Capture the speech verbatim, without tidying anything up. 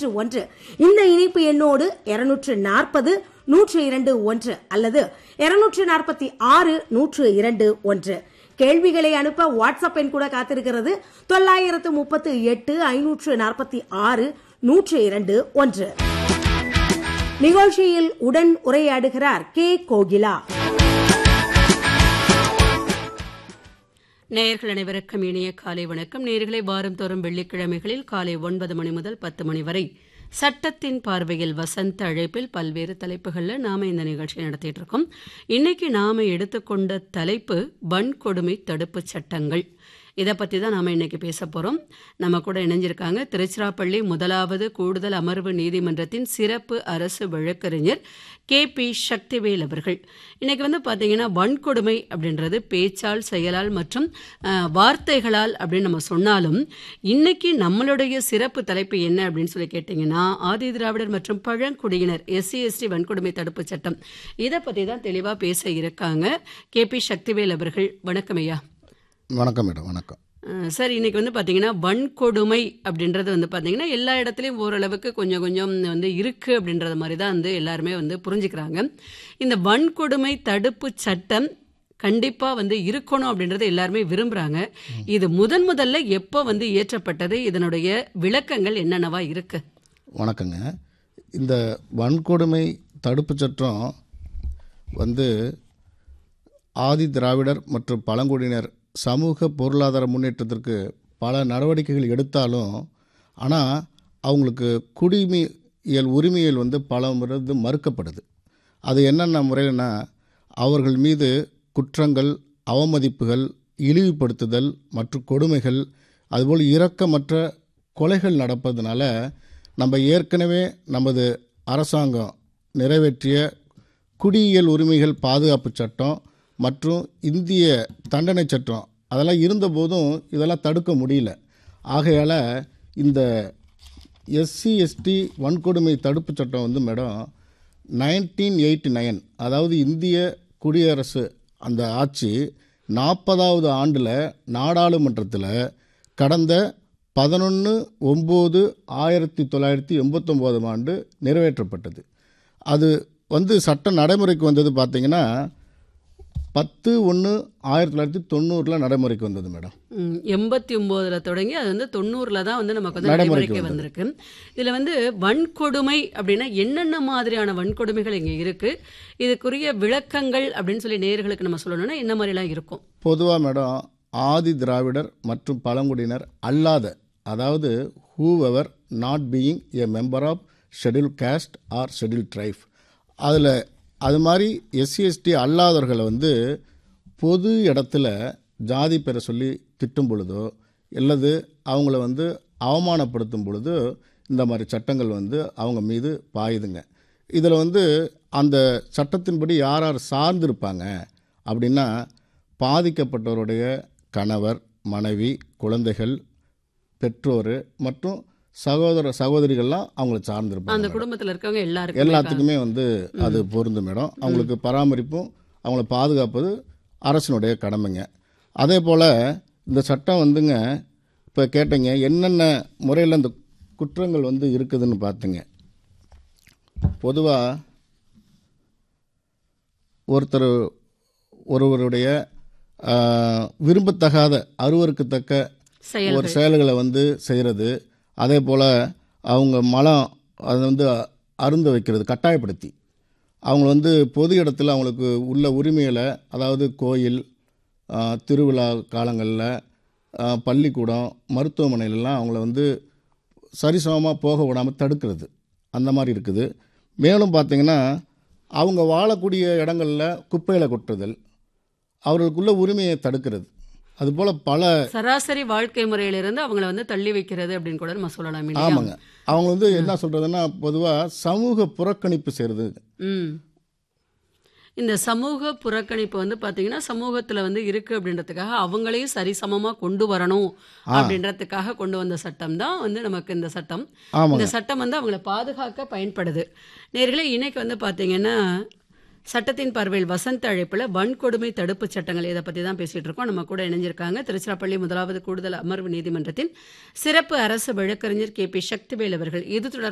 ஒன்று ஒன்று இந்த இணைப்பு எண்ணோடு இருநூற்று நாற்பது நூற்று இரண்டு ஒன்று அல்லது இருநூற்று நாற்பத்தி ஆறு நூற்று இரண்டு ஒன்று. கேள்விகளை அனுப்ப வாட்ஸ்அப் எண் கூட காத்திருக்கிறது. தொள்ளாயிரத்து முப்பத்து எட்டு ஐநூற்று நாற்பத்தி ஆறு நூற்று இரண்டு ஒன்று. நிகழ்ச்சியில் உடன் உரையாடுகிறார் கே கோகிலா. நேயர்கள் அனைவருக்கும் இனிய காலை வணக்கம். நேயர்களை வாரம் தோறும் வெள்ளிக்கிழமைகளில் காலை ஒன்பது மணி முதல் பத்து மணி வரை சட்டத்தின் பார்வையில் வசந்த அழைப்பில் பல்வேறு தலைப்புகளில் நாம இந்த நிகழ்ச்சி நடத்திட்டு இருக்கோம். இன்னைக்கு நாம எடுத்துக்கொண்ட தலைப்பு வன்கொடுமை தடுப்பு சட்டங்கள். இதை பற்றி தான் நாம் இன்னைக்கு பேச போகிறோம். நம்ம கூட இணைஞ்சிருக்காங்க திருச்சிராப்பள்ளி முதலாவது கூடுதல் அமர்வு நீதிமன்றத்தின் சிறப்பு அரசு வழக்கறிஞர் கே பி சக்திவேல் அவர்கள். இன்னைக்கு வந்து பார்த்தீங்கன்னா வன்கொடுமை அப்படின்றது பேச்சால், செயலால் மற்றும் வார்த்தைகளால் அப்படின்னு நம்ம சொன்னாலும் இன்னைக்கு நம்மளுடைய சிறப்பு தலைப்பு என்ன அப்படின்னு சொல்லி கேட்டிங்கன்னா ஆதி திராவிடர் மற்றும் பழங்குடியினர் எஸ்சி எஸ்டி வன்கொடுமை தடுப்பு சட்டம். இதை பற்றி தான் தெளிவாக பேச இருக்காங்க கே பி சக்திவேல் அவர்கள். வணக்கம் ஐயா. வணக்கம் மேடம். வணக்கம் சார். இன்னைக்கு வந்து பார்த்தீங்கன்னா வன்கொடுமை அப்படின்றது வந்து பார்த்தீங்கன்னா எல்லா இடத்துலையும் ஓரளவுக்கு கொஞ்சம் கொஞ்சம் வந்து இருக்குது அப்படின்றது மாதிரி தான் வந்து எல்லாருமே வந்து புரிஞ்சுக்கிறாங்க. இந்த வன்கொடுமை தடுப்பு சட்டம் கண்டிப்பாக வந்து இருக்கணும் அப்படின்றது எல்லாருமே விரும்புகிறாங்க. இது முதன் முதல்ல எப்போ வந்து இயற்றப்பட்டது? இதனுடைய விளக்கங்கள் என்னென்னவா இருக்கு? வணக்கங்க. இந்த வன்கொடுமை தடுப்பு சட்டம் வந்து ஆதி திராவிடர் மற்றும் பழங்குடியினர் சமூக பொருளாதார முன்னேற்றத்திற்கு பல நடவடிக்கைகள் எடுத்தாலும் ஆனால் அவங்களுக்கு குடிமையியல் உரிமையில் வந்து பல முறை மறுக்கப்படுது. அது என்னென்ன முறையில்னா அவர்கள் மீது குற்றங்கள், அவமதிப்புகள், இழிவுபடுத்துதல் மற்றும் கொடுமைகள், அதுபோல் இரக்கமற்ற கொலைகள் நடப்பதனால நம்ம ஏற்கனவே நமது அரசாங்கம் நிறைவேற்றிய குடியியல் உரிமைகள் பாதுகாப்பு சட்டம் மற்றும் இந்திய தண்டனை சட்டம் அதெல்லாம் இருந்தபோதும் இதெல்லாம் தடுக்க முடியல. ஆகையால் இந்த எஸ்சி எஸ்டி வன்கொடுமை தடுப்பு சட்டம் வந்து மேடம் நைன்டீன் எயிட்டி நைன் அதாவது இந்திய குடியரசு அந்த ஆட்சி நாற்பதாவது ஆண்டில் நாடாளுமன்றத்தில் கடந்த பதினொன்று ஒம்பது ஆயிரத்தி தொள்ளாயிரத்தி எண்பத்தொம்போதாம் ஆண்டு நிறைவேற்றப்பட்டது. அது வந்து சட்ட நடைமுறைக்கு வந்தது பார்த்திங்கன்னா பத்து ஒன்று ஆயிரத்தி தொள்ளாயிரத்தி தொண்ணூறில் நடைமுறைக்கு வந்தது மேடம். எண்பத்தி ஒம்போதுல தொடங்கி அது வந்து தொண்ணூறில் தான் வந்து நமக்கு வந்து நடைமுறைக்கு வந்திருக்கு. இதில் வந்து வன்கொடுமை அப்படின்னா என்னென்ன மாதிரியான வன்கொடுமைகள் இங்கே இருக்குது, இதுக்குரிய விளக்கங்கள் அப்படின்னு சொல்லி நேயர்களுக்கு நம்ம சொல்லணும்னா என்ன மாதிரிலாம் இருக்கும்? பொதுவாக மேடம் ஆதி திராவிடர் மற்றும் பழங்குடியினர் அல்லாத, அதாவது whoever not being a member of schedule cost R schedule try, அதில் அது மாதிரி எஸ்சி எஸ்டி அல்லாதவர்களை வந்து பொது இடத்துல ஜாதி பெற சொல்லி திட்டும் பொழுதோ அல்லது அவங்கள வந்து அவமானப்படுத்தும் பொழுதோ இந்த மாதிரி சட்டங்கள் வந்து அவங்க மீது பாயுதுங்க. இதில் வந்து அந்த சட்டத்தின்படி யார் யார் சார்ந்திருப்பாங்க அப்படின்னா பாதிக்கப்பட்டவருடைய கணவர், மனைவி, குழந்தைகள், பெற்றோர் மற்றும் சகோதர சகோதரிகள்லாம் அவங்கள சார்ந்திருப்பாங்க. அந்த குடும்பத்தில் இருக்கவங்க எல்லாருக்கும் எல்லாத்துக்குமே வந்து அது பொருந்தும் மேடம். அவங்களுக்கு பராமரிப்பும் அவங்கள பாதுகாப்பது அரசினுடைய கடமைங்க. அதே போல் இந்த சட்டம் வந்துங்க இப்போ கேட்டீங்க என்னென்ன முறையில் இந்த குற்றங்கள் வந்து இருக்குதுன்னு பார்த்துங்க. பொதுவாக ஒருத்தர் ஒருவருடைய விரும்பத்தகாத அருவருக்கத்தக்க ஒரு செயல்களை வந்து செய்கிறது, அதே போல் அவங்க மலம் அதை வந்து அருந்த வைக்கிறது, கட்டாயப்படுத்தி அவங்க வந்து பொது இடத்துல அவங்களுக்கு உள்ள உரிமைகளை, அதாவது கோயில், திருவிழா காலங்களில், பள்ளிக்கூடம், மருத்துவமனையிலலாம் அவங்கள வந்து சரிசமமாக போக விடாமல் தடுக்கிறது, அந்த மாதிரி இருக்குது. மேலும் பார்த்திங்கன்னா அவங்க வாழக்கூடிய இடங்களில் குப்பையில் கொட்டுதல், அவர்களுக்குள்ள உரிமையை தடுக்கிறது. அதுபோல் பல சராசரி வாழ்க்கை முறையிலிருந்து அவங்கள வந்து தள்ளி வைக்கிறது அப்படின்னு கூட நம்ம சொல்லலாம். ஆமாங்க. அவங்க வந்து என்ன சொல்கிறதுன்னா பொதுவாக சமூக புறக்கணிப்பு செய்கிறது. ம் இந்த சமூக புறக்கணிப்பு வந்து பார்த்தீங்கன்னா சமூகத்தில் வந்து இருக்குது அப்படின்றதுக்காக அவங்களையும் சரிசமமாக கொண்டு வரணும் அப்படின்றதுக்காக கொண்டு வந்த சட்டம் தான் வந்து நமக்கு இந்த சட்டம். இந்த சட்டம் வந்து அவங்கள பாதுகாக்க பயன்படுது. நேர்களே, இன்னைக்கு வந்து பார்த்தீங்கன்னா சட்டத்தின் பார்வையில் வசந்த அழைப்பில் வன்கொடுமை தடுப்பு சட்டங்கள் இதை பற்றி தான் பேசிகிட்டு இருக்கோம். நம்ம கூட இணைஞ்சிருக்காங்க திருச்சிராப்பள்ளி முதலாவது கூடுதல் அமர்வு நீதிமன்றத்தின் சிறப்பு அரசு வழக்கறிஞர் கே பி சக்திவேல் அவர்கள். இது தொடர்பாக